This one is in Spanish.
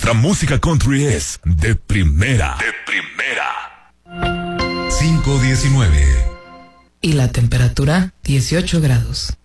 Nuestra música country es de primera. De primera. 5:19. Y la temperatura, 18 grados.